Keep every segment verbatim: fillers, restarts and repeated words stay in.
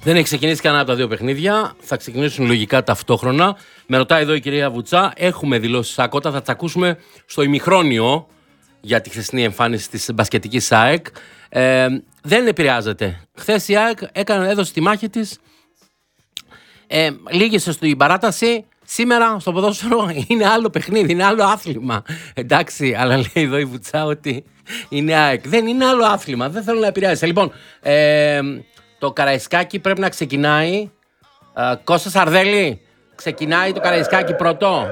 Δεν έχει ξεκινήσει κανένα από τα δύο παιχνίδια. Θα ξεκινήσουν λογικά ταυτόχρονα. Με ρωτάει εδώ η κυρία Βουτσά. Έχουμε δηλώσει Σάκοτα. Θα τι ακούσουμε στο ημιχρόνιο για τη χθεσινή εμφάνιση της μπασκετικής ΑΕΚ. Ε, δεν επηρεάζεται. Χθες η ΑΕΚ έκανε, έδωσε τη μάχη της. Ε, λίγησε στην παράταση. Σήμερα στο ποδόσφαιρο είναι άλλο παιχνίδι, είναι άλλο άθλημα. Εντάξει, αλλά λέει εδώ η Βουτσά ότι είναι ΑΕΚ. Δεν είναι άλλο άθλημα. Δεν θέλω να επηρεάζει. Λοιπόν, ε, το Καραϊσκάκι πρέπει να ξεκινάει. Ε, Κώστα Σαρδέλη, ξεκινάει το Καραϊσκάκι πρώτο.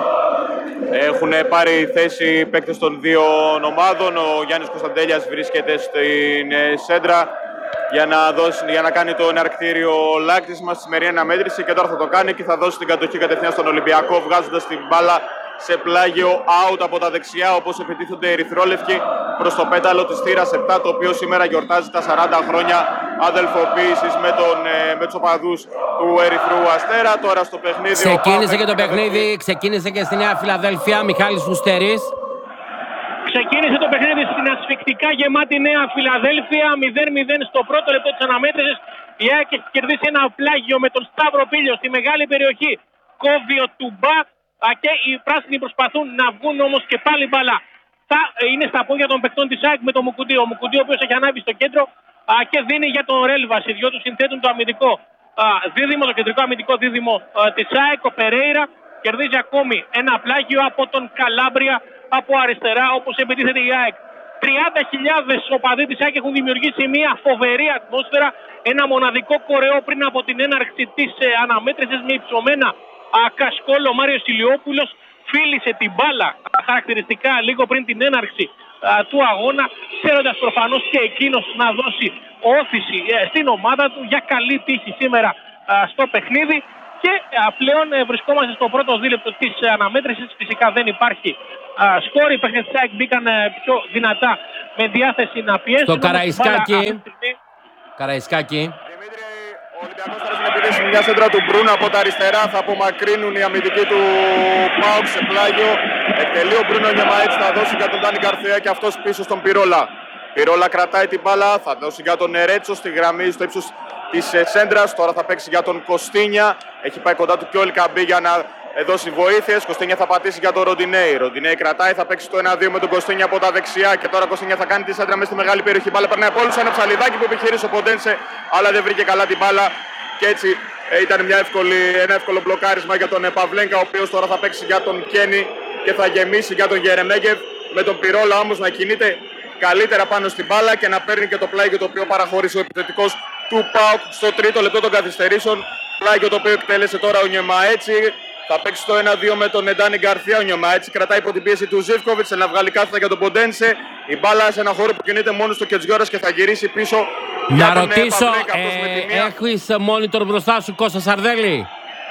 Έχουν πάρει θέση παίκτες των δύο ομάδων. Ο Γιάννης Κωνσταντέλιας βρίσκεται στην σέντρα για να, δώσει, για να κάνει το εναρκτήριο λάκτισμα στη σημερινή αναμέτρηση και τώρα θα το κάνει και θα δώσει την κατοχή κατευθείαν στον Ολυμπιακό, βγάζοντας την μπάλα σε πλάγιο out από τα δεξιά, όπως επιτίθονται οι ερυθρόλευκοι προς το πέταλο της θύρας επτά, το οποίο σήμερα γιορτάζει τα σαράντα χρόνια αδελφοποίησης με, τον, με τους οπαδούς του Ερυθρού Αστέρα. Τώρα στο παιχνίδι... Ξεκίνησε και το παιχνίδι, ξεκίνησε και στη Νέα Φιλαδέλφια, Μιχάλης Φουστερής. Ξεκίνησε το παιχνίδι στην ασφικτικά γεμάτη Νέα Φιλαδέλφια, μηδέν μηδέν στο πρώτο λεπτό της αναμέτρησης. Η ΑΕΚ έχει κερδίσει ένα πλάγιο με τον Σταύρο Πίλιο στη μεγάλη περιοχή. Κόβει ο Τουμπά και οι πράσινοι προσπαθούν να βγουν όμως και πάλι μπαλά. Θα είναι στα πόδια των παικτών της ΑΕΚ με τον Μουκουντή. Ο Μουκουντή ο οποίος έχει ανάβει στο κέντρο και δίνει για τον Ρέλβας. Οι δυο του συνθέτουν το αμυντικό δίδυμο, το κεντρικό αμυντικό δίδυμο της ΑΕΚ. Ο Περέιρα κερδίζει ακόμη ένα πλάγιο από τον Καλάμπρια από αριστερά, όπως επιτίθεται η ΑΕΚ. τριάντα χιλιάδες οπαδοί της ΑΕΚ έχουν δημιουργήσει μια φοβερή ατμόσφαιρα, ένα μοναδικό κορεό πριν από την έναρξη της ε, αναμέτρησης με υψωμένα α, κασκόλο. Ο Μάριος Ηλιόπουλος φίλησε την μπάλα α, χαρακτηριστικά λίγο πριν την έναρξη α, του αγώνα, ξέροντας προφανώς και εκείνος να δώσει όθηση ε, στην ομάδα του για καλή τύχη σήμερα α, στο παιχνίδι. Και α, πλέον ε, βρισκόμαστε στο πρώτο δίλεπτο της ε, αναμέτρησης. Φυσικά δεν υπάρχει α, σκόρ. Οι παίκτες της ΑΕΚ μπήκαν ε, πιο δυνατά με διάθεση να πιέσουν. Το Καραϊσκάκι. Καραϊσκάκι. Δημήτρη, ο Ολυμπιακός τώρα στην επίθεση μια σέντρα του Μπρούνα από τα αριστερά. Θα απομακρύνουν οι αμυντικοί του ΠΑΟΚ σε πλάγιο. Εκτελεί ο Μπρούνο Νιωμαέτς, θα δώσει για τον Ντάνι Γκαρθία και αυτός πίσω στον Πυρόλα. Πυρόλα κρατάει την μπάλα, θα δώσει για τον Ερέτσο στη γραμμή στο ύψος της σέντρας. Τώρα θα παίξει για τον Κωστίνια. Έχει πάει κοντά του και ο Ελκαμπή για να δώσει βοήθειες. Κωστίνια θα πατήσει για τον Ροντινέη. Ροντινέη κρατάει, θα παίξει το ένα δύο με τον Κωστίνια από τα δεξιά. Και τώρα Κωστίνια θα κάνει τη σέντρα μέσα στη μεγάλη περιοχή. Μπάλα περνάει από όλους. Ένα ψαλιδάκι που επιχειρήσε ο Ποντένσε, αλλά δεν βρήκε καλά την μπάλα. Και έτσι ε, ήταν μια εύκολη, ένα εύκολο μπλοκάρισμα για τον Παυλένκα, ο οποίος τώρα θα παίξει για τον Κένι και θα γεμίσει για τον Γερεμέγεφ. Με τον Πυρόλα όμως να κινείται καλύτερα πάνω στην μπάλα και να παίρνει και το πλάγιο το οποίο παραχώρησε ο επιθετικός του ΠΑΟΚ στο τρίτο λεπτό των καθυστερήσεων. Πλάγιο το οποίο εκτέλεσε τώρα ο Νιωμαέτσι. Θα παίξει το ένα δύο με τον Ντάνι Γκαρθία. Ο Νιωμαέτσι κρατάει υπό την πίεση του Ζίβκοβιτς. Ένα βγάλει κάθετα για τον Ποντένσε. Η μπάλα σε ένα χώρο που κινείται μόνο στο Κετζιόρας και θα γυρίσει πίσω. Να ρωτήσω, ε, έχεις monitor μπροστά σου, Κώστα Σαρδέλη?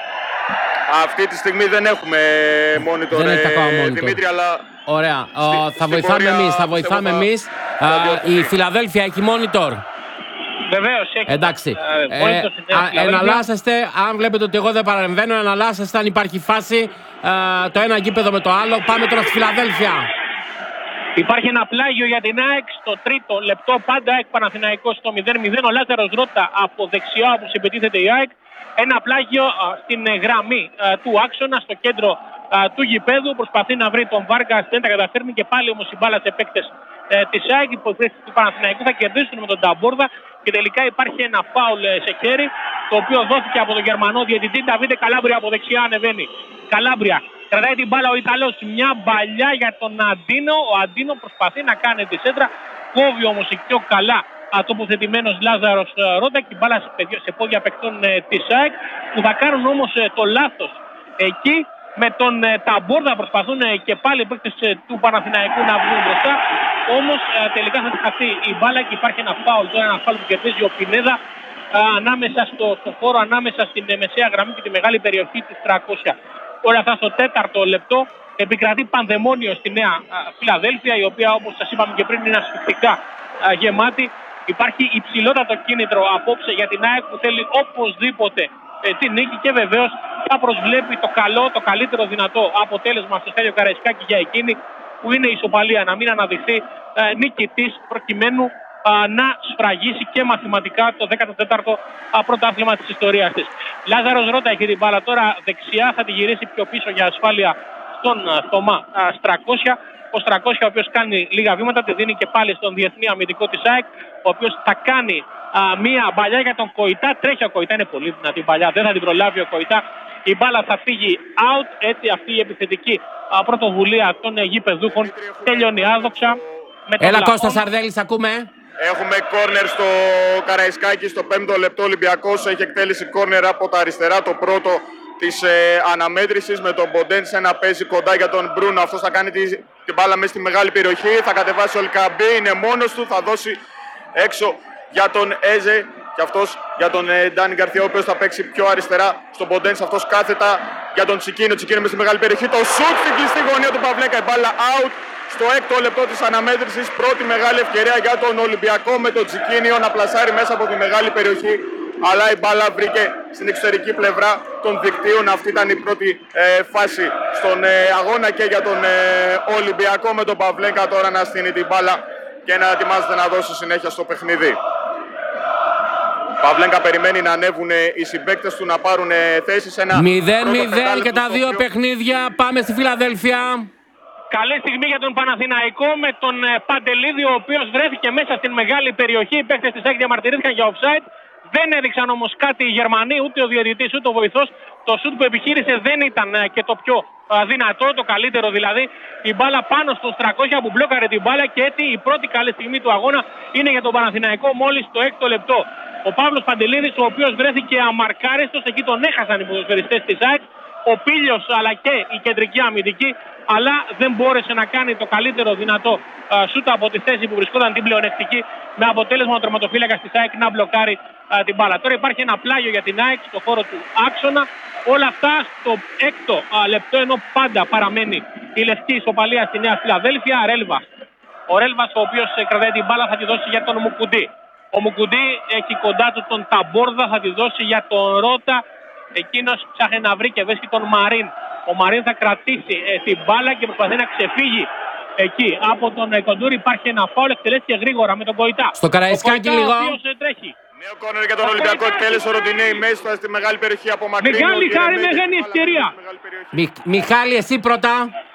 Αυτή τη στιγμή δεν έχουμε monitor, δεν ε, Δημήτρη, αλλά... Ωραία, στη, ο, θα βοηθάμε εμείς, θα βοηθάμε εμείς. Η Φιλαδέλφια έχει monitor. Βεβαίως έχει. Εντάξει. Ε, ε, ε, εναλλάσσεστε, αν βλέπετε ότι εγώ δεν παρεμβαίνω, εναλλάσσεστε αν υπάρχει φάση. Ε, το ένα γήπεδο με το άλλο. Πάμε τώρα στη Φιλαδέλφια. Υπάρχει ένα πλάγιο για την ΑΕΚ στο τρίτο λεπτό. Πάντα ΑΕΚ Παναθηναϊκός στο μηδέν μηδέν. Ο Λάζαρος Ρώτα από δεξιά όπως επιτίθεται η ΑΕΚ. Ένα πλάγιο α, στην γραμμή α, του άξονα, στο κέντρο α, του γηπέδου. Προσπαθεί να βρει τον Βάργα, δεν τα καταφέρνει και πάλι όμως η μπάλα σε παίκτες ε, της ΑΕΚ. Οι υποθέσεις του Παναθηναϊκού θα κερδίσουν με τον Ταμπόρδα και τελικά υπάρχει ένα φάουλ ε, σε χέρι, το οποίο δόθηκε από τον Γερμανό διαιτητή. Νταβίντε Καλάμπρια από δεξιά ανεβαίνει. Καλάμπρια κρατάει την μπάλα ο Ιταλός. Μια μπαλιά για τον Αντίνο. Ο Αντίνο προσπαθεί να κάνει τη σέντρα. Κόβει όμως η πιο καλά τοποθετημένος Λάζαρος Ρώτα και μπάλα σε πόδια παικτών ε, της ΑΕΚ, που θα κάνουν όμως ε, το λάθος εκεί. Με τον ε, Ταμπόρδα προσπαθούν ε, και πάλι οι παίκτες ε, του Παναθηναϊκού να βγουν μπροστά. Όμως ε, τελικά θα χαθεί η μπάλα και υπάρχει ένα φάουλ. Τώρα ένα φάουλ που κερδίζει ο Πινέδα ε, ανάμεσα στο, στο χώρο, ανάμεσα στην ε, μεσαία γραμμή και τη μεγάλη περιοχή της τριακόσια. Όλα αυτά στο τέταρτο λεπτό. Επικρατεί πανδαιμόνιο στη Νέα ε, Φιλαδέλφια, η οποία όπως σας είπαμε και πριν είναι ασφυκτικά ε, γεμάτη. Υπάρχει υψηλότατο κίνητρο απόψε για την ΑΕΚ που θέλει οπωσδήποτε ε, την νίκη και βεβαίως θα προσβλέπει το καλό, το καλύτερο δυνατό αποτέλεσμα στο Στέλιο Καραϊσκάκη για εκείνη που είναι η ισοπαλία, να μην αναδειχθεί ε, νικητής προκειμένου να σφραγίσει και μαθηματικά το δέκατο τέταρτο πρωτάθλημα της ιστορίας της. Λάζαρος Ρώτα έχει την μπάλα τώρα δεξιά, θα τη γυρίσει πιο πίσω για ασφάλεια στον Θωμά Στρακόσια. Ο Στρακόσια, ο οποίος κάνει λίγα βήματα, τη δίνει και πάλι στον διεθνή αμυντικό της ΑΕΚ, ο οποίος θα κάνει α, μία μπαλιά για τον Κοϊτά. Τρέχει ο Κοϊτά, είναι πολύ δυνατή μπαλιά, δεν θα την προλάβει ο Κοϊτά. Η μπάλα θα φύγει out, έτσι αυτή η επιθετική α, πρωτοβουλία των γηπεδούχων τελειώνει άδοξα. Με Έλα Κώστα Σαρδέλης, ακούμε. Έχουμε κόρνερ στο Καραϊσκάκι στο πέμπτο λεπτό. Ολυμπιακός έχει εκτέλεση κόρνερ από τα αριστερά, το πρώτο της ε, αναμέτρησης, με τον Ποντένσε να παίζει κοντά για τον Μπρούνο. Αυτός θα κάνει τη, την μπάλα μέσα στη μεγάλη περιοχή, θα κατεβάσει ο Ελκαμπή, είναι μόνος του, θα δώσει έξω για τον Έζε και αυτός για τον ε, Ντάνι Γκαρθία, ο οποίος θα παίξει πιο αριστερά στον Ποντένσε. Αυτός κάθετα για τον Τσικίνο, Τσικίνο μέσα στη μεγάλη περιοχή, το σουτ στην κλειστή γωνία του Παυλέκα, η μπάλα out στο έκτο λεπτό της αναμέτρησης. Πρώτη μεγάλη ευκαιρία για τον Ολυμπιακό με τον Τσικίνιο να πλασάρει μέσα από τη μεγάλη περιοχή, αλλά η μπάλα βρήκε στην εξωτερική πλευρά των δικτύων. Αυτή ήταν η πρώτη ε, φάση στον ε, αγώνα και για τον ε, Ολυμπιακό, με τον Παυλέκα τώρα να στείνει την μπάλα και να ετοιμάζεται να δώσει συνέχεια στο παιχνίδι. Παυλέκα περιμένει να ανέβουν οι συμπαίκτες του, να πάρουν θέσεις. μηδέν μηδέν και τα δύο παιχνίδια. Πάμε στη Φιλαδέλφια. Καλή στιγμή για τον Παναθηναϊκό με τον Παντελίδη, ο οποίος βρέθηκε μέσα στην μεγάλη περιοχή. Οι παίκτες της ΑΕΚ διαμαρτυρήθηκαν για offside. Δεν έδειξαν όμως κάτι οι Γερμανοί, ούτε ο διαιτητής ούτε ο βοηθός. Το σουτ που επιχείρησε δεν ήταν και το πιο δυνατό, το καλύτερο δηλαδή. Η μπάλα πάνω στον Στρακόσια που μπλόκαρε την μπάλα, και έτσι η πρώτη καλή στιγμή του αγώνα είναι για τον Παναθηναϊκό μόλις το έκτο λεπτό. Ο Παύλος Παντελίδης, ο οποίος βρέθηκε αμαρκάριστος, εκεί τον έχασαν οι ποδοσφαιριστές της ΑΕΚ. Ο Πίλιος αλλά και η κεντρική αμυντική, αλλά δεν μπόρεσε να κάνει το καλύτερο δυνατό σούτα από τη θέση που βρισκόταν την πλεονεκτική, με αποτέλεσμα ο τερματοφύλακας της ΑΕΚ να μπλοκάρει α, την μπάλα. Τώρα υπάρχει ένα πλάγιο για την ΑΕΚ στο χώρο του άξονα. Όλα αυτά στο έκτο α, λεπτό, ενώ πάντα παραμένει η λευκή ισοπαλία στη Νέα Φιλαδέλφια. Ρέλβας. Ο Ρέλβας, ο οποίος κρατάει την μπάλα, θα τη δώσει για τον Μουκουντή. Ο Μουκουντή έχει κοντά του τον Ταμπόρδα, θα τη δώσει για τον Ρώτα. Εκείνος ψάχνει να βρει και βρίσκει τον Μαρίν. Ο Μαρίν θα κρατήσει ε, την μπάλα και προσπαθεί να ξεφύγει εκεί από τον ε, Κοντούρη. Υπάρχει ένα φάουλ, εκτελέστηκε γρήγορα με τον Κοϊτά. Στο Καραϊσκάκι λίγο. Ο οποίος, ε, τρέχει. Νέο κόρνερ για τον Ολυμπιακό, εκτέλεσε ο Ροντινέη μέσα στη μεγάλη περιοχή από μακριά. Μεγάλη χάρη, μεγάλη ευκαιρία. Μι, Μιχάλη, εσύ πρώτα.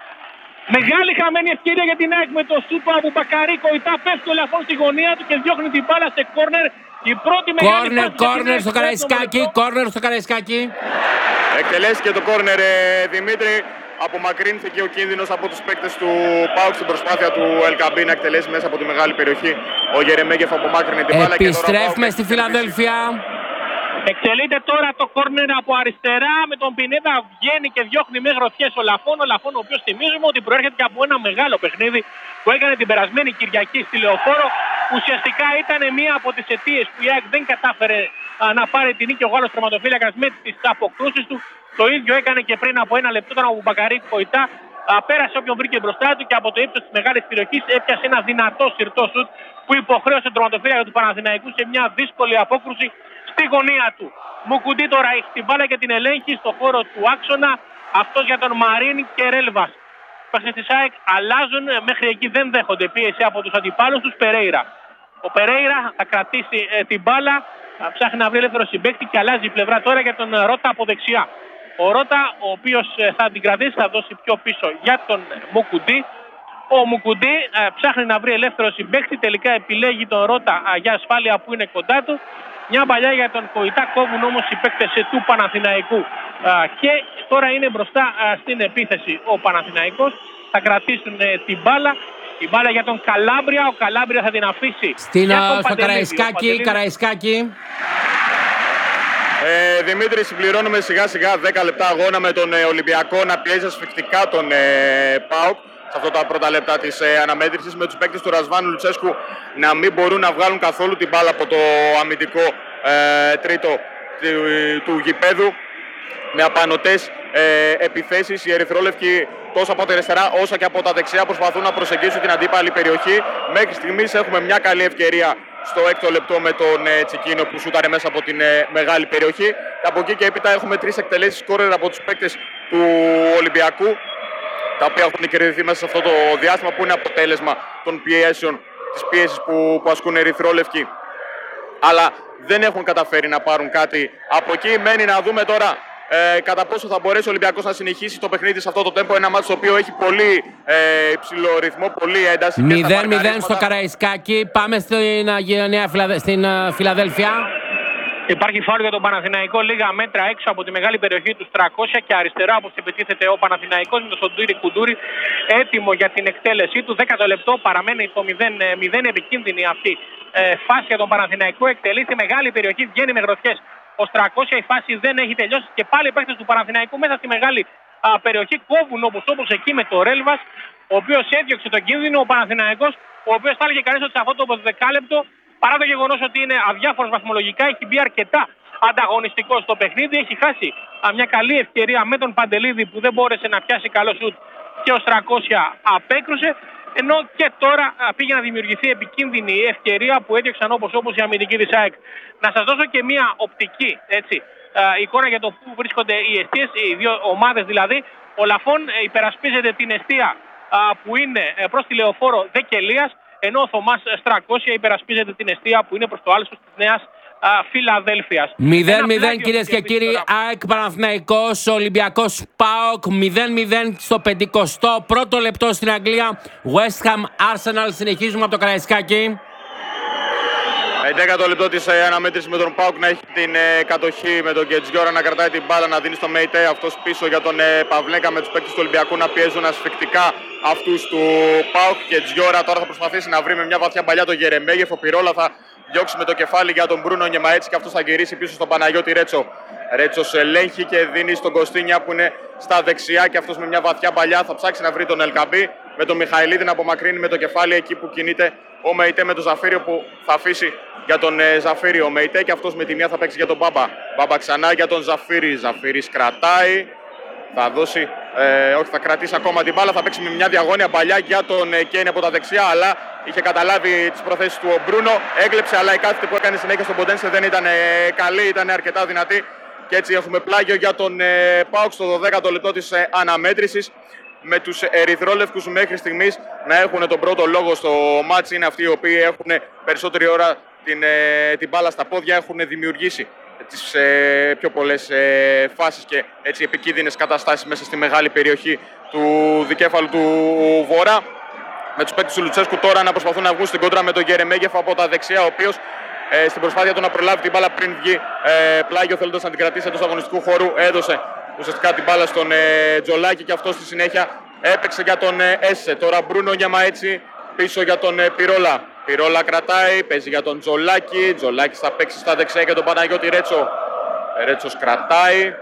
Μεγάλη χαμένη ευκαιρία για την ΑΕΚ με το σούπα από Μπακαρί. Κοϊτά πέφτει ο Λαφόν στη γωνία του και διώχνει την μπάλα σε κόρνερ. Η πρώτη μεγάλη κόρνερ, κόρνερ στο Καραϊσκάκι, κόρνερ στο Καραϊσκάκι. Εκτελέστηκε το κόρνερ, ε, Δημήτρη. Απομακρύνθηκε ο κίνδυνος από τους παίκτες του ΠΑΟΚ στην προσπάθεια του Ελκαμπή να εκτελέσει μέσα από τη μεγάλη περιοχή. Ο Γερεμέγεφ απομάκρυνε την μπάλα. Επιστρέφουμε στη Φιλαδέλφια. Εξελίσσεται τώρα το κόρνερ από αριστερά με τον Πινέδα, βγαίνει και διώχνει με γροθιές ο Λαφόν. Ο Λαφόν, ο οποίος θυμίζουμε ότι προέρχεται και από ένα μεγάλο παιχνίδι που έκανε την περασμένη Κυριακή στη Λεωφόρο. Ουσιαστικά ήταν μία από τις αιτίες που η ΑΕΚ δεν κατάφερε α, να πάρει την νίκη ο Γάλλος τερματοφύλακας με τις αποκρούσεις του. Το ίδιο έκανε και πριν από ένα λεπτό όταν ο Μπακαρί Κοϊτά πέρασε όποιον βρήκε μπροστά του και από το ύψος της μεγάλης περιοχής έπιασε ένα δυνατό συρτό σουτ που υποχρέωσε τον τερματοφύλακα του Παναθηναϊκού σε μια δύσκολη απόκρουση στη γωνία του. Μουκουντή τώρα έχει την μπάλα και την ελέγχει στο χώρο του άξονα. Αυτός για τον Μαρίν και Ρέλβας. Οι παίκτες της ΑΕΚ αλλάζουν, μέχρι εκεί δεν δέχονται πίεση από τους αντιπάλους τους. Περέιρα. Ο Περέιρα θα κρατήσει ε, την μπάλα, θα ψάχνει να βρει ελεύθερο συμπαίκτη και αλλάζει η πλευρά τώρα για τον Ρώτα από δεξιά. Ο Ρώτα, ο οποίος ε, θα την κρατήσει, θα δώσει πιο πίσω για τον ε, Μουκουντή. Ο Μουκουντή ε, ψάχνει να βρει ελεύθερο συμπαίκτη, τελικά επιλέγει τον Ρώτα ε, για ασφάλεια που είναι κοντά του. Μια παλιά για τον Κοϊτά, κόβουν όμως οι παίκτες του Παναθηναϊκού. Α, και τώρα είναι μπροστά α, στην επίθεση ο Παναθηναϊκός. Θα κρατήσουν ε, την μπάλα. Η μπάλα για τον Καλάμπρια. Ο Καλάμπρια θα την αφήσει Στην, για τον στο Παντελίδη. Καραϊσκάκι, Καραϊσκάκι. Ε, Δημήτρη, συμπληρώνουμε σιγά σιγά δέκα λεπτά αγώνα με τον ε, Ολυμπιακό να πιέζει ασφικτικά τον ε, ΠΑΟΚ σε αυτά τα πρώτα λεπτά της ε, αναμέτρησης, με τους παίκτες του Ρασβάνου Λουτσέσκου να μην μπορούν να βγάλουν καθόλου την μπάλα από το αμυντικό ε, τρίτο του, του γηπέδου, με απανωτές ε, επιθέσεις. Οι ερυθρόλευκοι τόσο από τα αριστερά όσο και από τα δεξιά προσπαθούν να προσεγγίσουν την αντίπαλη περιοχή. Μέχρι στιγμής έχουμε μια καλή ευκαιρία στο έκτο λεπτό με τον ε, Τσικίνο που σούταρε μέσα από την ε, μεγάλη περιοχή. Και από εκεί και έπειτα έχουμε τρεις εκτελέσεις κόρνερ από τους παίκτες του Ολυμπιακού, τα οποία έχουν κερδιθεί μέσα σε αυτό το διάστημα, που είναι αποτέλεσμα των πιέσεων της πίεσης που, που ασκούν ερυθρόλευκοι. Αλλά δεν έχουν καταφέρει να πάρουν κάτι από εκεί. Μένει να δούμε τώρα ε, κατά πόσο θα μπορέσει ο Ολυμπιακός να συνεχίσει το παιχνίδι σε αυτό το τέμπο. Ένα μάτσο το οποίο έχει πολύ ε, υψηλό ρυθμό, πολύ ένταση. μηδέν μηδέν στο Καραϊσκάκι. Πάμε στην, uh, στην uh, Φιλαδέλφια. Υπάρχει φάουλ για τον Παναθηναϊκό, λίγα μέτρα έξω από τη μεγάλη περιοχή του τριακόσια και αριστερά όπως επιτίθεται ο Παναθηναϊκός με τον Σοντούρι Κουντούρι έτοιμο για την εκτέλεσή του. Δέκατο λεπτό παραμένει το μηδέν μηδέν, επικίνδυνη αυτή ε, φάση για τον Παναθηναϊκό. Εκτελεί στη μεγάλη περιοχή, βγαίνει με γροθιές ο τριακόσια, η φάση δεν έχει τελειώσει και πάλι οι παίκτες του Παναθηναϊκού μέσα στη μεγάλη α, περιοχή κόβουν όπως όπως εκεί με το Ρέλβας, ο οποίος έδιωξε τον κίνδυνο. Ο Παναθηναϊκός, ο οποίος θα έλεγε κανείς ότι σε αυτό το δεκάλεπτο, παρά το γεγονός ότι είναι αδιάφορος βαθμολογικά, έχει μπει αρκετά ανταγωνιστικό στο παιχνίδι. Έχει χάσει α, μια καλή ευκαιρία με τον Παντελίδη που δεν μπόρεσε να πιάσει καλό σουτ και ο τριακόσια απέκρουσε. Ενώ και τώρα α, πήγε να δημιουργηθεί επικίνδυνη ευκαιρία που έδιωξαν όπως όπως οι αμυντικοί της ΑΕΚ. Να σας δώσω και μια οπτική έτσι, α, εικόνα για το που βρίσκονται οι εστίες, οι δύο ομάδες δηλαδή. Ο Λαφών ε, υπερασπίζεται την εστία α, που είναι ε, προς τη Λεωφόρο Δεκελίας, ενώ ο Θωμάς τριακόσια υπερασπίζεται την εστία που είναι προς το άλσος της Νέας α, Φιλαδέλφειας. μηδέν μηδέν κυρίες και κύριοι, ΑΕΚ Παναθηναϊκός, Ολυμπιακός ΠΑΟΚ μηδέν μηδέν στο πενηκοστό πρώτο λεπτό στην Αγγλία. West Ham Arsenal, συνεχίζουμε από το Καραϊσκάκι. Δέκατο λεπτό της ε, αναμέτρησης με τον ΠΑΟΚ να έχει την ε, κατοχή με τον Κετζιόρα να κρατάει την μπάλα, να δίνει στο Μεϊτέ, αυτός πίσω για τον ε, Παυλέκα με τους παίκτες του Ολυμπιακού να πιέζουν ασφικτικά αυτούς του ΠΑΟΚ. Κετζιόρα τώρα θα προσπαθήσει να βρει με μια βαθιά παλιά τον Γερεμέγεφ, ο Πυρόλα θα διώξει με το κεφάλι για τον Μπρούνο Νιεμαέτσι και αυτός θα γυρίσει πίσω στον Παναγιώτη Ρέτσο. Ρέτσος ελέγχει και δίνει στον Κωστίνια που είναι στα δεξιά και αυτός με μια βαθιά παλιά θα ψάξει να βρει τον Ελκαμπή, με τον Μιχαηλίδη να απομακρύνει με το κεφάλι εκεί που κινείται ο Μεϊτέ με τον Ζαφύριο που θα αφήσει για τον ε, Ζαφύριο. Ο Μεϊτέ και αυτός με τη μία θα παίξει για τον Μπάμπα. Μπάμπα ξανά για τον Ζαφύρη. Ζαφύρης κρατάει. Θα δώσει, ε, όχι θα κρατήσει ακόμα την μπάλα. Θα παίξει με μια διαγώνια παλιά για τον ε, Κέιν από τα δεξιά. Αλλά είχε καταλάβει τις προθέσεις του ο Μπρούνο. Έκλεψε, αλλά η κάθετη που έκανε συνέχεια στον Ποντένσε δεν ήταν ε, καλή, ήταν αρκετά δυνατή. Και έτσι έχουμε πλάγιο για τον ε, ΠΑΟΚ στο δωδέκατο λεπτό της ε, αναμέτρησης. Με τους ερυθρόλευκους μέχρι στιγμής να έχουν τον πρώτο λόγο στο μάτς. Είναι αυτοί οι οποίοι έχουν περισσότερη ώρα την, ε, την μπάλα στα πόδια, έχουν δημιουργήσει τις ε, πιο πολλές ε, φάσεις και έτσι επικίνδυνες καταστάσεις μέσα στη μεγάλη περιοχή του δικέφαλου του Βορρά. Με τους παίκτες του Λουτσέσκου τώρα να προσπαθούν να βγουν στην κόντρα με τον Γερεμέγεφ από τα δεξιά, ο οποίος ε, στην προσπάθεια του να προλάβει την μπάλα πριν βγει ε, πλάγιο, θέλοντας να την κρατήσει εντός αγωνιστικού χώρου, έδωσε ουσιαστικά την μπάλα στον ε, Τζολάκη και αυτό στη συνέχεια έπαιξε για τον ε, Έσε. Τώρα Μπρούνο Νιαμαέτσι πίσω για τον ε, Πυρόλα. Πυρόλα κρατάει, παίζει για τον Τζολάκη. Τζολάκης θα παίξει στα δεξιά για τον Παναγιώτη Ρέτσο. Ρέτσος κρατάει.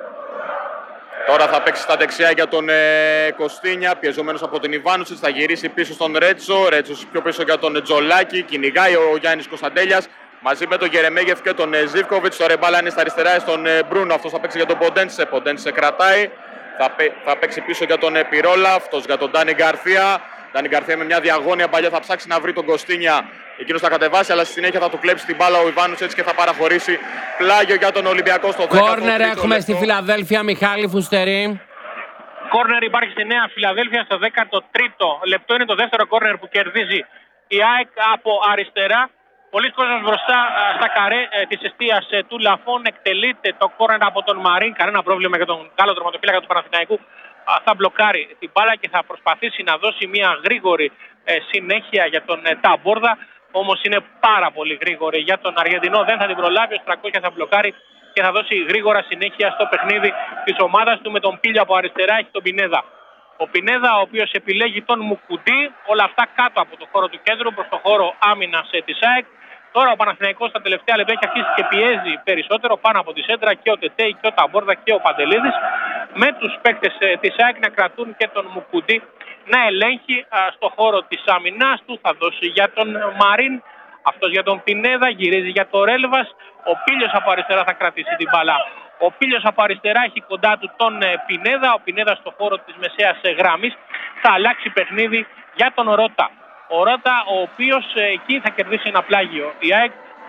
Τώρα θα παίξει στα δεξιά για τον ε, Κωστίνια, πιεζομένος από τον Ιβάνουσιτς. Θα γυρίσει πίσω στον Ρέτσο. Ρέτσος πιο πίσω για τον Τζολάκη. Κυνηγάει ο Γιάννης Κωνσταντέλιας μαζί με τον Γερεμέγεφ και τον ε, Ζίβκοβιτς. Τώρα η μπάλα είναι στα αριστερά στον ε, Μπρούνο. Αυτός θα παίξει για τον Ποντένσε. Ποντένσε κρατάει. Θα, θα παίξει πίσω για τον ε, Πυρόλα. Αυτός για τον Ντάνι Γκαρθία. Ντάνι Γκαρθία με μια διαγώνια παλιά θα ψάξει να βρει τον Κωστίνια. Εκείνος θα κατεβάσει, αλλά στη συνέχεια θα του κλέψει την μπάλα ο Ιβάνουσιτς και θα παραχωρήσει πλάγιο για τον Ολυμπιακό στο δέκατο. Κόρνερ έχουμε λεπτό στη Φιλαδέλφια, Μιχάλη Φουστερή. Κόρνερ υπάρχει στη Νέα Φιλαδέλφια στο δέκατο τρίτο λεπτό. Είναι το δεύτερο κόρνερ που κερδίζει η ΑΕΚ από αριστερά. Πολλοί κόσμος μπροστά στα καρέ ε, της εστίας ε, του Λαφών. Εκτελείται το κόρνερ από τον Μαρίν. Κανένα πρόβλημα για τον Γάλλο τερματοφύλακα του Παναθηναϊκού. Θα μπλοκάρει την μπάλα και θα προσπαθήσει να δώσει μια γρήγορη ε, συνέχεια για τον ε, Ταμπόρδα. Όμως είναι πάρα πολύ γρήγορη για τον Αργεντινό. Δεν θα την προλάβει. Ο τριακόσια θα μπλοκάρει και θα δώσει γρήγορα συνέχεια στο παιχνίδι της ομάδας του. Με τον Πίλιο από αριστερά έχει τον Πινέδα. Ο Πινέδα, ο οποίος επιλέγει τον Μουκουντή. Όλα αυτά κάτω από το χώρο του κέντρου προς το χώρο άμυνας ε, της ΑΕΚ. Τώρα ο Παναθηναϊκός στα τελευταία λεπτά έχει αρχίσει και πιέζει περισσότερο πάνω από τη σέντρα και ο Τετέι και ο Ταμπόρδα και ο Παντελίδης. Με τους παίκτες ε, της ΑΕΚ να κρατούν και τον Μουκουντή να ελέγχει α, στο χώρο της άμυνας του. Θα δώσει για τον Μαρίν, αυτός για τον Πινέδα, γυρίζει για το Ρέλβας. Ο Πίλιος από αριστερά θα κρατήσει την μπάλα. Ο Πίλιος από αριστερά έχει κοντά του τον ε, Πινέδα. Ο Πινέδα στο χώρο της μεσαίας ε, γράμμης θα αλλάξει παιχνίδι για τον Ρώτα. Ο Ρώτα, ο οποίος ε, εκεί θα κερδίσει ένα πλάγιο. Η ΑΕΚ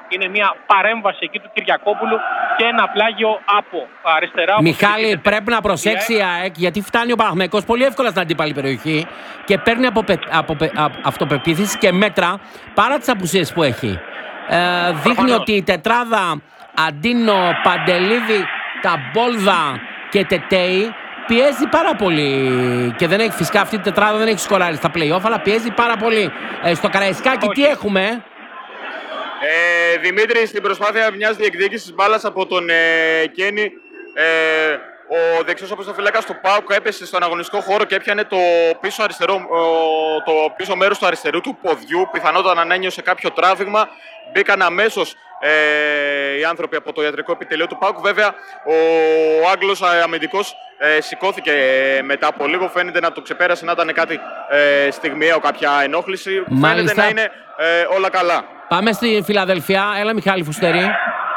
Είναι μια παρέμβαση εκεί του Κυριακόπουλου και ένα πλάγιο από αριστερά. Μιχάλη, πρέπει να προσέξει η ΑΕΚ, γιατί φτάνει ο Παναθηναϊκός πολύ εύκολα στην αντίπαλη περιοχή και παίρνει από, από, από αυτοπεποίθηση και μέτρα παρά τις απουσίες που έχει. Ε, δείχνει ότι η τετράδα Αντίνο, Παντελίδη, Ταμπόλδα και Τετέι πιέζει πάρα πολύ. Και δεν έχει, φυσικά αυτή η τετράδα δεν έχει σκοράρει στα play-off, αλλά πιέζει πάρα πολύ. Ε, στο Καραϊσκάκι τι έχουμε? Ε, Δημήτρη, στην προσπάθεια μιας διεκδίκησης μπάλας από τον ε, Κένι, ε, ο δεξιός οπισθοφύλακας του ΠΑΟΚ έπεσε στον αγωνιστικό χώρο και έπιανε το πίσω, αριστερό, το πίσω μέρος του αριστερού του ποδιού. Πιθανότατα να ανένιωσε κάποιο τράβηγμα. Μπήκαν αμέσως ε, οι άνθρωποι από το ιατρικό επιτελείο του ΠΑΟΚ. Βέβαια, ο Άγγλος αμυντικός ε, σηκώθηκε μετά από λίγο. Φαίνεται να το ξεπέρασε, να ήταν κάτι ε, στιγμιαίο, κάποια ενόχληση. Μάλιστα. Φαίνεται να είναι ε, όλα καλά. Πάμε στη Φιλαδελφία. Έλα, Μιχάλη Φουστερή.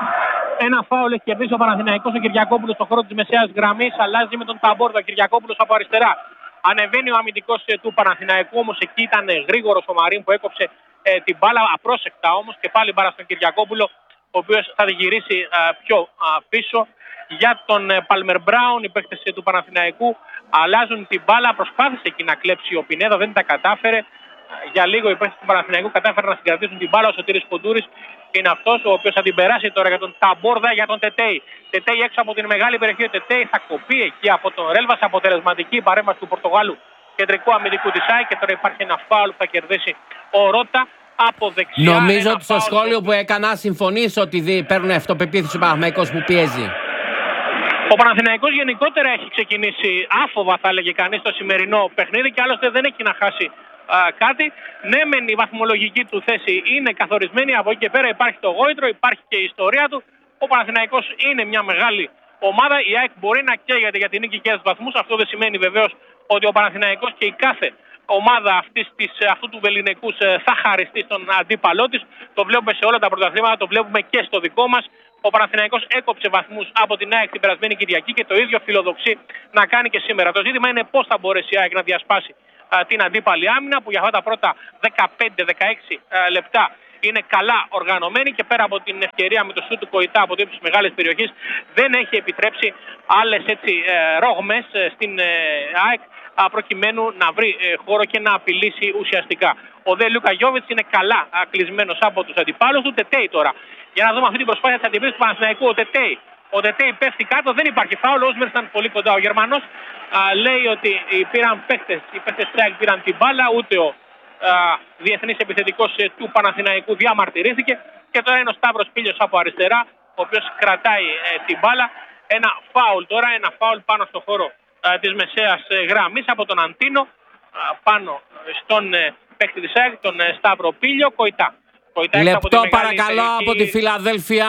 Ένα φάουλ έχει κερδίσει ο Παναθηναϊκός, ο Κυριακόπουλος στον χώρο της μεσαίας γραμμής. Αλλάζει με τον Ταμπόρδα. Ο Κυριακόπουλος από αριστερά. Ανεβαίνει ο αμυντικός του Παναθηναϊκού, όμως εκεί ήταν γρήγορος ο Μαρίν που έκοψε ε, την μπάλα απρόσεκτα όμως και πάλι μπάλα στον Κυριακόπουλο, ο οποίος θα τη γυρίσει ε, πιο ε, πίσω. Για τον ε, Παλμερ Μπράουν, οι παίκτες ε, του Παναθηναϊκού αλλάζουν την μπάλα. Προσπάθησε εκεί να κλέψει ο Πινέδα, δεν τα κατάφερε. Για λίγο οι παίκτες του Παναθηναϊκού κατάφεραν να συγκρατήσουν την μπάλα. Ο Σωτήρης Κοντούρης είναι αυτός ο οποίος θα την περάσει τώρα για τον Ταμπόρδα, για τον Τετέι. Τετέι έξω από την μεγάλη περιοχή. Ο Τετέι θα κοπεί εκεί από τον Ρέλβας. Αποτελεσματική παρέμβαση του Πορτογάλου κεντρικού αμυντικού της ΑΕΚ. Και τώρα υπάρχει ένα φάουλ που θα κερδίσει ο Ρώτα από δεξιά. Νομίζω ότι στο σχόλιο που έκανα συμφωνείς ότι παίρνουν αυτοπεποίθηση ο Παναθηναϊκός που πιέζει. Ο Παναθηναϊκός γενικότερα έχει ξεκινήσει άφοβα, θα έλεγε κανείς, το σημερινό παιχνίδι και άλλωστε δεν έχει να χάσει α, κάτι. Ναι, μεν η βαθμολογική του θέση είναι καθορισμένη. Από εκεί και πέρα υπάρχει το γόητρο, υπάρχει και η ιστορία του. Ο Παναθηναϊκός είναι μια μεγάλη ομάδα. Η ΑΕΚ μπορεί να καίγεται για την νίκη και τους βαθμούς. Αυτό δεν σημαίνει βεβαίως ότι ο Παναθηναϊκός και η κάθε ομάδα αυτής της, αυτού του βεληνικούς θα χαριστεί στον αντίπαλό της. Το βλέπουμε σε όλα τα πρωταθλήματα, το βλέπουμε και στο δικό μας. Ο Παναθηναϊκός έκοψε βαθμούς από την ΑΕΚ την περασμένη Κυριακή και το ίδιο φιλοδοξεί να κάνει και σήμερα. Το ζήτημα είναι πώς θα μπορέσει η ΑΕΚ να διασπάσει α, την αντίπαλη άμυνα, που για αυτά τα πρώτα δεκαπέντε δεκαέξι λεπτά είναι καλά οργανωμένη και πέρα από την ευκαιρία με το σούτ του Κοϊτά από το ύψος της μεγάλης περιοχής δεν έχει επιτρέψει άλλες έτσι, ε, ρόγμες ε, στην ε, ΑΕΚ α, προκειμένου να βρει ε, χώρο και να απειλήσει ουσιαστικά. Ο Δε Λούκα Γιόβιτς είναι καλά α, κλεισμένος από τους αντιπάλους του. Τετέι τώρα. Για να δούμε αυτή την προσπάθεια της αντιπίθεσης του Παναθηναϊκού. Ο Τετέι. Ο Τετέι πέφτει κάτω, δεν υπάρχει φάουλ. Ο Όσμερ ήταν πολύ κοντά. Ο Γερμανός α, λέει ότι πήραν παίκτες, οι παίκτες της ΑΕΚ πήραν την μπάλα, ούτε ο α, διεθνής επιθετικός του Παναθηναϊκού διαμαρτυρήθηκε. Και τώρα είναι ο Σταύρος Πίλιος από αριστερά, ο οποίος κρατάει ε, την μπάλα. Ένα φάουλ τώρα, ένα φάουλ πάνω στο χώρο ε, της μεσαίας ε, γραμμής από τον Αντίνο, ε, πάνω στον ε, παίκτη της ΑΕΚ, τον ε, Σταύρο Πίλιο. Κοϊτά. Λεπτό παρακαλώ από τη Φιλαδέλφια.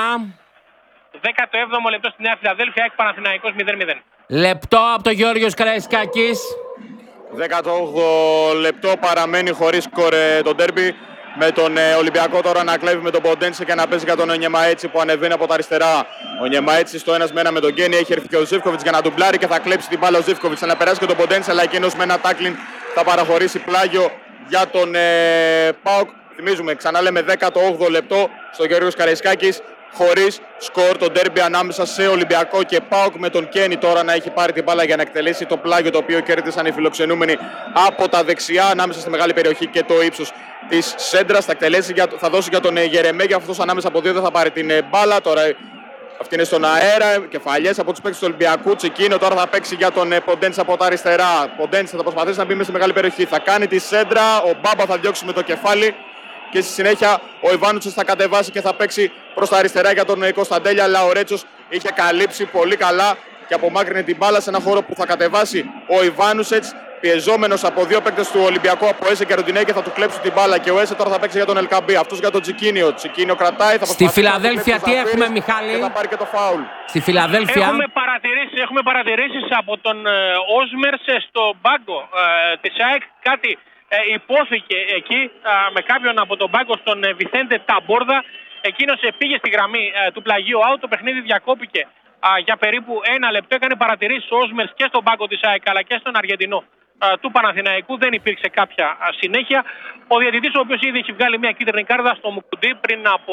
δέκατο έβδομο λεπτό στη Νέα Φιλαδέλφια, ΑΕΚ Παναθηναϊκός μηδέν μηδέν. Λεπτό από τον Γιώργος Καραϊσκάκης. δέκατο όγδοο λεπτό παραμένει χωρίς σκορ το ντέρμπι. Με τον ε, Ολυμπιακό τώρα να κλέβει με τον Ποντένσε και να παίζει για τον Ονιεμαέτσι που ανεβαίνει από τα αριστερά. Ο Ονιεμαέτσι στο ένας με ένα με τον Γκένι. Έχει έρθει και ο Ζίβκοβιτς για να ντουμπλάρει και θα κλέψει την μπάλα ο Ζίβκοβιτς. Θα να περάσει και τον Ποντένσε, αλλά εκείνος με ένα τάκλιν θα παραχωρήσει πλάγιο για τον ε, ΠΑΟΚ. Θυμίζουμε, ξανά λέμε δέκατο όγδοο λεπτό στο Γιώργος Καραϊσκάκης. Χωρίς σκορ το ντέρμπι ανάμεσα σε Ολυμπιακό και ΠΑΟΚ, με τον Κένι τώρα να έχει πάρει την μπάλα για να εκτελέσει το πλάγιο το οποίο κέρδισαν οι φιλοξενούμενοι από τα δεξιά ανάμεσα στη μεγάλη περιοχή και το ύψος της σέντρας. Θα, εκτελέσει για, θα δώσει για τον Γερεμέγια, αυτός ανάμεσα από δύο δεν θα πάρει την μπάλα. Τώρα αυτή είναι στον αέρα, κεφαλιές από τους παίκτες του Ολυμπιακού. Τσικίνο τώρα θα παίξει για τον Ποντένσε από τα αριστερά. Ποντένσε θα προσπαθήσει να μπει μέσα στη μεγάλη περιοχή. Θα κάνει τη σέντρα, ο Μπάμπα θα διώξει με το κεφάλι. Και στη συνέχεια ο Ιβάνουτσες θα κατεβάσει και θα παίξει προς τα αριστερά για τον Κωνσταντέλια. Αλλά ο Ρέτσος είχε καλύψει πολύ καλά και απομάκρυνε την μπάλα σε ένα χώρο που θα κατεβάσει ο Ιβάνουτσες, πιεζόμενος από δύο παίκτες του Ολυμπιακού, από Έσε και Ροντινέ, και θα του κλέψουν την μπάλα. Και ο Έσε τώρα θα παίξει για τον Ελκαμπή. Αυτός για τον Τσικίνιο. Τσικίνιο κρατάει. Θα Στη Φιλαδέλφια τι έχουμε, Μιχάλη? Και θα πάρει και το φάουλ. Στη Φιλαδέλφια. Έχουμε παρατηρήσει, έχουμε παρατηρήσεις από τον ε, Όσμερ στο μπάγκο ε, της ΑΕΚ. Κάτι Ε, υπόθηκε εκεί α, με κάποιον από τον πάγκο, στον ε, Βιθέντε Ταμπόρδα. Εκείνος ε, πήγε στη γραμμή ε, του πλαγίου out. Το παιχνίδι διακόπηκε α, για περίπου ένα λεπτό. Έκανε παρατηρήσεις ο Όσμερς και στον πάγκο της ΑΕΚ αλλά και στον Αργεντινό α, του Παναθηναϊκού. Δεν υπήρξε κάποια α, συνέχεια. Ο διαιτητής, ο οποίος ήδη έχει βγάλει μια κίτρινη κάρτα στο Μουκουντή πριν από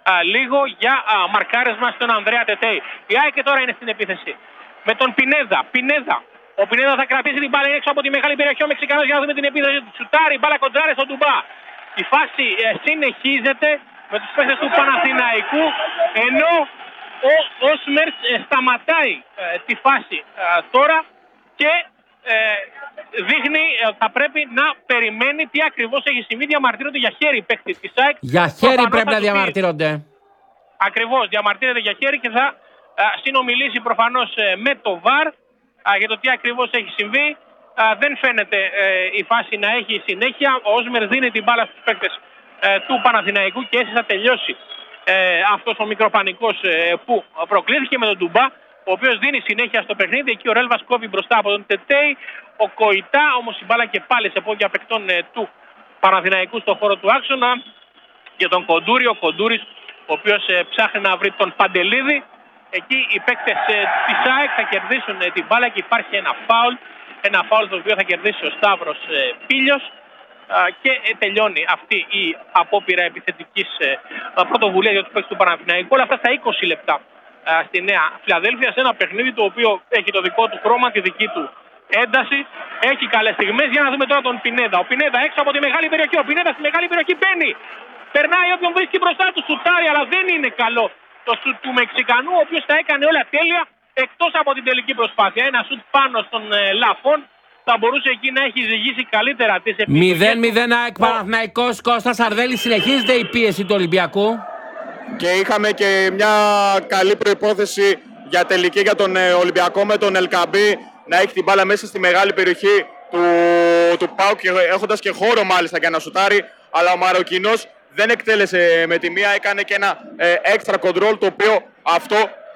λίγο για α, μαρκάρισμα στον Ανδρέα Τετέι. Η ΑΕΚ τώρα είναι στην επίθεση με τον Πινέδα. Πινέδα. Ο Πινέδα θα κρατήσει την μπάλα έξω από τη μεγάλη περιοχή. Ο Μεξικανός για να δούμε την επίθεση του. Σουτάρι, μπάλα κοντράρε στον Ντουμπά. Η φάση ε, συνεχίζεται με τους παίκτες του Παναθηναϊκού, ενώ ο Όσμερς ε, σταματάει ε, τη φάση ε, τώρα και ε, δείχνει ότι ε, θα πρέπει να περιμένει τι ακριβώς έχει συμβεί. Διαμαρτύρονται για χέρι οι παίκτες της ΑΕΚ. Για χέρι Προφανώς πρέπει να του πει- διαμαρτύρονται. Ακριβώς, διαμαρτύρεται για χέρι και θα α, συνομιλήσει προφανώς ε, με το βαρ α, για το τι ακριβώς έχει συμβεί. Α, δεν φαίνεται ε, η φάση να έχει συνέχεια. Ο Όσμερ δίνει την μπάλα στους παίκτες ε, του Παναθηναϊκού και έτσι θα τελειώσει ε, αυτός ο μικροπανικός ε, που προκλήθηκε με τον Ντουμπά, ο οποίος δίνει συνέχεια στο παιχνίδι. Εκεί ο Ρέλβας κόβει μπροστά από τον Τετέι, ο Κοϊτά, όμως η μπάλα και πάλι σε πόδια παικτών ε, του Παναθηναϊκού στον χώρο του άξονα για τον Κοντούρη. Ο Κοντούρης, ο οποίος ε, ψάχνει να βρει τον Παντελίδη. Εκεί οι παίκτες ε, της ΑΕΚ θα κερδίσουν ε, την μπάλα και υπάρχει ένα φάουλ. Ένα φάουλ το οποίο θα κερδίσει ο Σταύρος ε, Πίλιος α, και ε, τελειώνει αυτή η απόπειρα επιθετικής ε, πρωτοβουλία για τους παίκτες του Παναθηναϊκού. Όλα αυτά στα είκοσι λεπτά α, στη Νέα Φιλαδέλφια, σε ένα παιχνίδι το οποίο έχει το δικό του χρώμα, τη δική του ένταση. Έχει καλές στιγμές. Για να δούμε τώρα τον Πινέδα. Ο Πινέδα έξω από τη μεγάλη περιοχή. Ο Πινέδα στη μεγάλη περιοχή μπαίνει. Περνάει όποιον βρίσκει μπροστά του, σουτάρει, αλλά δεν είναι καλό το σουτ του Μεξικανού, ο οποίος τα έκανε όλα τέλεια εκτός από την τελική προσπάθεια. Ένα σουτ πάνω στον ε, Λαφόν θα μπορούσε εκεί να έχει ζυγίσει καλύτερα τις επιλογές. μηδέν μηδέν ΑΕΚ Παναθηναϊκός. Κώστας Αρδέλης, συνεχίζεται η πίεση του Ολυμπιακού. Και είχαμε και μια καλή προϋπόθεση για τελική για τον ε, Ολυμπιακό με τον Ελκαμπή να έχει την μπάλα μέσα στη μεγάλη περιοχή του, του ΠΑΟΚ, έχοντας και χώρο μάλιστα για να σουτάρει, αλλά ο Μαροκινός δεν εκτέλεσε με τη μία, έκανε και ένα ε, extra control, το οποίο αυτό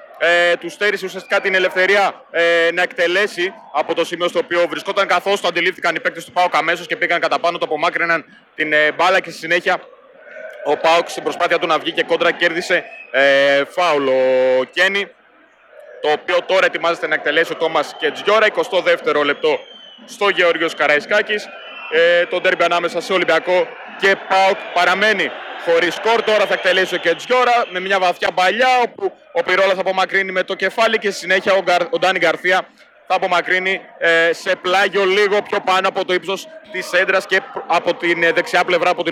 ε, του στέρισε ουσιαστικά την ελευθερία ε, να εκτελέσει από το σημείο στο οποίο βρισκόταν, καθώς το αντιλήφθηκαν οι παίκτες του ΠΑΟΚ αμέσως και πήγαν κατά πάνω, το απομάκρυναν την ε, μπάλα και στη συνέχεια ο ΠΑΟΚ στην προσπάθεια του να βγει και κόντρα κέρδισε ε, φάουλ ο Κένι, το οποίο τώρα ετοιμάζεται να εκτελέσει ο Τόμας Κετζιόρα. εικοστό δεύτερο λεπτό στο Γεώργιος Καραϊσκάκης. Ε, το ντέρμπι ανάμεσα σε Ολυμπιακό και ΠΑΟΚ παραμένει χωρίς σκορ. Τώρα θα εκτελέσει ο Κετζιόρα με μια βαθιά παλιά, όπου ο Πυρόλας θα απομακρύνει με το κεφάλι και στη συνέχεια ο, Γκαρ, ο Ντάνι Γκαρθία θα απομακρύνει ε, σε πλάγιο λίγο πιο πάνω από το ύψος της έντρας και από την δεξιά πλευρά από την